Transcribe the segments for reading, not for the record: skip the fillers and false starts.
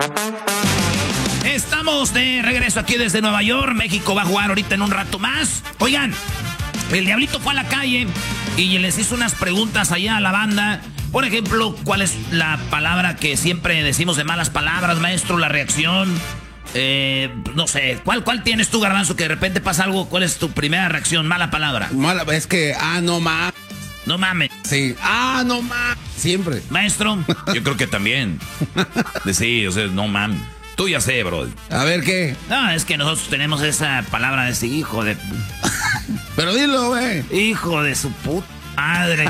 Estamos de regreso aquí desde Nueva York. México va a jugar ahorita en un rato más. Oigan, el Diablito fue a la calle y les hizo unas preguntas allá a la banda. Por ejemplo, ¿cuál es la palabra que siempre decimos de malas palabras, maestro? La reacción. No sé, ¿cuál tienes tú, Garbanzo, que de repente pasa algo? ¿Cuál es tu primera reacción? Mala palabra. Mala, es que, no mames. No mames. Sí, no mames. Siempre. Maestro. Yo creo que también. Sí, o sea, no mames. Tú ya sé, bro. A ver, ¿qué? No, es que nosotros tenemos esa palabra de ese hijo de... Pero dilo, güey. Hijo de su puta madre.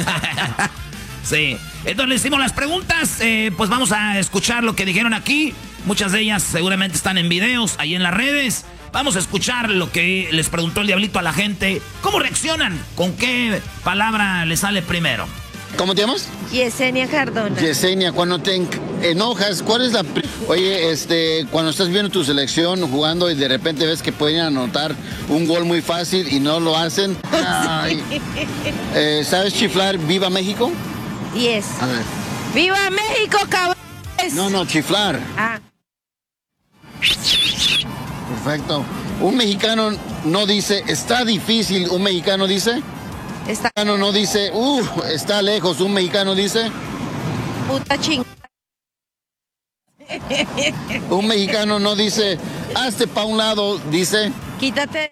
Sí. Entonces le hicimos las preguntas. Pues vamos a escuchar lo que dijeron aquí. Muchas de ellas seguramente están en videos, ahí en las redes. Vamos a escuchar lo que les preguntó el Diablito a la gente. ¿Cómo reaccionan? ¿Con qué palabra les sale primero? ¿Cómo te llamas? Yesenia Cardona. Yesenia, cuando te enojas, ¿cuál es la... Oye, cuando estás viendo tu selección jugando y de repente ves que pueden anotar un gol muy fácil y no lo hacen. Ay. ¿Sabes chiflar Viva México? Yes. A ver. ¡Viva México, cabrones! No, chiflar. Perfecto. Un mexicano no dice, está difícil. Un mexicano dice... Un mexicano no dice, está lejos. Un mexicano dice... Puta ching. Un mexicano no dice, hazte pa' un lado, dice... Quítate.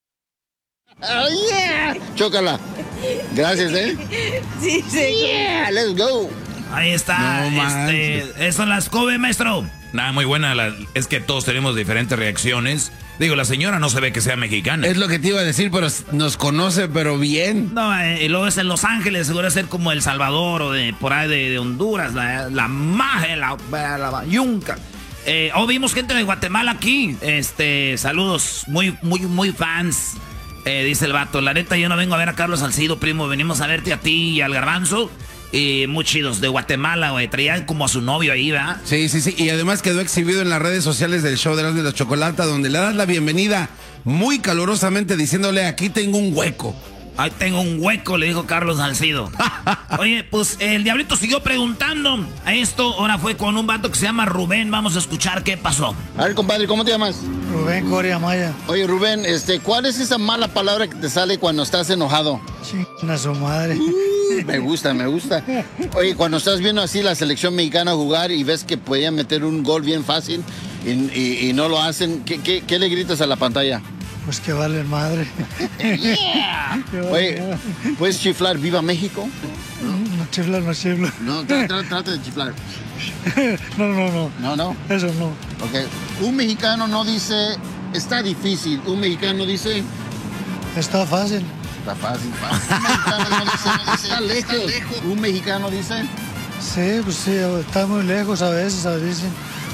Oh, yeah. Chócala. Gracias, Sí, sí. Yeah, let's go. Ahí está. Eso las Kobe, maestro. Nada, muy buena. Es que todos tenemos diferentes reacciones. Digo, la señora no se ve que sea mexicana. Es lo que te iba a decir, pero nos conoce, pero bien. No, y luego es en Los Ángeles, seguro ser como El Salvador o de por ahí de Honduras, la maje, la yunca. Vimos gente de Guatemala aquí. Saludos, muy fans. Dice el vato, la neta yo no vengo a ver a Carlos Salcido, primo, venimos a verte a ti y al Garbanzo. Muy chidos, de Guatemala, güey. Traían como a su novio ahí, ¿verdad? Sí. Y además quedó exhibido en las redes sociales del show de la Chocolata, donde le das la bienvenida muy calurosamente diciéndole, aquí tengo un hueco. Ahí tengo un hueco, le dijo Carlos Salcido. Oye, pues el Diablito siguió preguntando a esto. Ahora fue con un vato que se llama Rubén. Vamos a escuchar qué pasó. A ver, compadre, ¿cómo te llamas? Rubén Coria Maya. Oye, Rubén, ¿cuál es esa mala palabra que te sale cuando estás enojado? Chinga su madre. Me gusta. Oye, cuando estás viendo así la selección mexicana jugar y ves que podían meter un gol bien fácil y no lo hacen, ¿qué le gritas a la pantalla? Pues que vale madre. Yeah. Oye, ¿puedes chiflar Viva México? No chifla. No, trata de chiflar. No. No. Eso no. Ok. Un mexicano no dice, está difícil. Un mexicano dice... Está fácil. Está fácil. Un mexicano no dice, está lejos. Un mexicano dice... Sí, pues sí, está muy lejos a veces, dicen.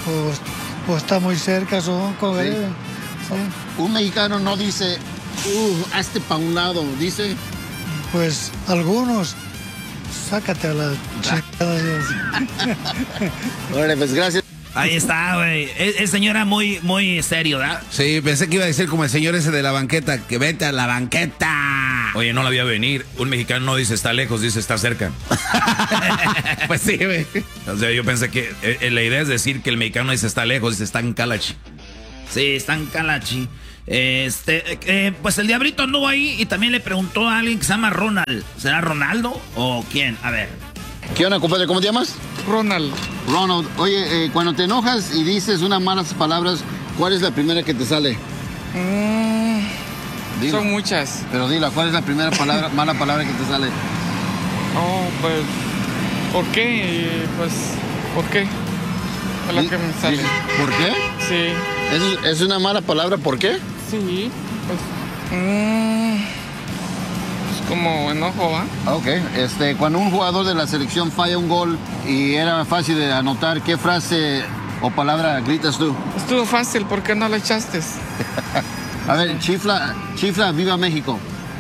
O está muy cerca, son con Sí. Sí. Un mexicano no dice, hazte pa' un lado, dice... Pues algunos, sácate a la chingada. Órale, pues gracias. Ahí está, güey. Es señora muy serio, ¿verdad? Sí, pensé que iba a decir como el señor ese de la banqueta, que vete a la banqueta. Oye, no la vi a venir. Un mexicano no dice está lejos, dice está cerca. Pues sí, güey. O sea, yo pensé que la idea es decir que el mexicano dice está lejos, dice está en Calachi. Sí, está en Calachi. Pues el Diablito anduvo ahí y también le preguntó a alguien que se llama Ronald. ¿Será Ronaldo o quién? A ver. ¿Qué onda, compadre? ¿Cómo te llamas? Ronald. Ronald. Oye, cuando te enojas y dices unas malas palabras, ¿cuál es la primera que te sale? Dila. Son muchas. Pero dila, ¿cuál es la primera mala palabra que te sale? Pues, ¿por qué? Pues, ¿por qué? Es lo que me sale. ¿Por qué? Sí. ¿Es una mala palabra? ¿Por qué? Sí, pues, pues como enojo, ¿va? Ok, cuando un jugador de la selección falla un gol y era fácil de anotar, ¿qué frase o palabra gritas tú? Estuvo fácil, ¿por qué no le echaste? A ver, chifla Viva México.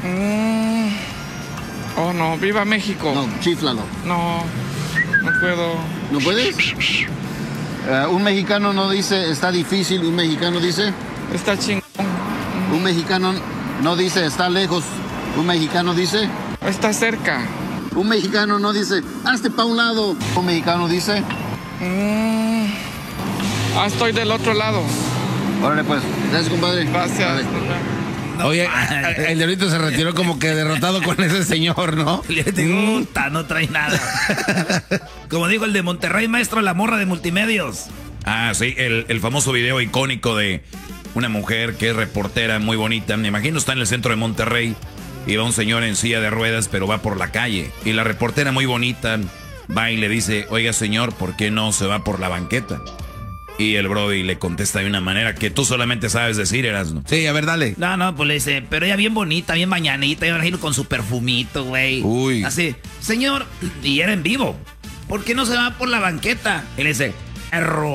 Oh, no, Viva México. No, chiflalo. No puedo. ¿No puedes? Un mexicano no dice está difícil, un mexicano dice... Está chingón. Un mexicano no dice está lejos, un mexicano dice... Está cerca. Un mexicano no dice hazte pa' un lado, un mexicano dice... estoy del otro lado. Órale, pues. Gracias, compadre. Gracias. Órale. Oye, el diablito se retiró como que derrotado con ese señor, ¿no? Le digo, no trae nada. Como dijo el de Monterrey, maestro, la morra de multimedios. Ah, sí, el famoso video icónico de una mujer que es reportera muy bonita. Me imagino está en el centro de Monterrey y va un señor en silla de ruedas, pero va por la calle. Y la reportera muy bonita va y le dice, oiga señor, ¿por qué no se va por la banqueta? Y el brody le contesta de una manera que tú solamente sabes decir, Erasmo. Sí, a ver, dale. No, pues le dice, pero ella bien bonita, bien mañanita, iba a ir con su perfumito, güey. Uy. Así, señor, y era en vivo, ¿por qué no se va por la banqueta? Y le dice, erro.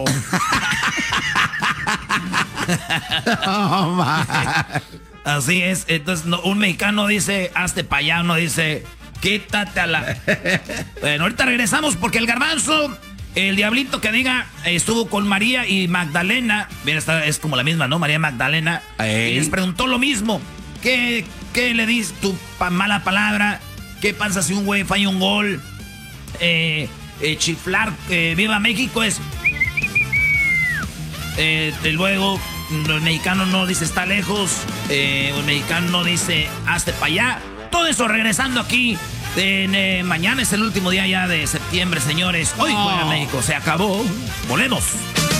Así es, entonces un mexicano dice, hazte pa' allá, uno dice, quítate a la... Bueno, ahorita regresamos porque el garbanzo... El diablito que diga, estuvo con María y Magdalena. Mira, esta es como la misma, ¿no? María Magdalena. Y les preguntó lo mismo. ¿Qué le dices tu mala palabra? ¿Qué pasa si un güey falla un gol? Chiflar, viva México es... luego, el mexicano no dice está lejos. El mexicano no dice hazte para allá. Todo eso regresando aquí. Mañana es el último día ya de septiembre, señores. Hoy juega México, se acabó. Volvemos.